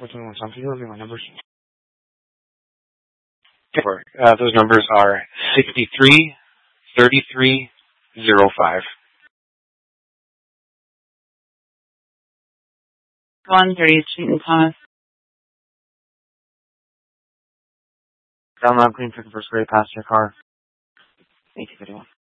421 something. You me my numbers. Sure. Those numbers are 633305. 130th Street in Thomas. Download green for the first grade passenger car. 8251.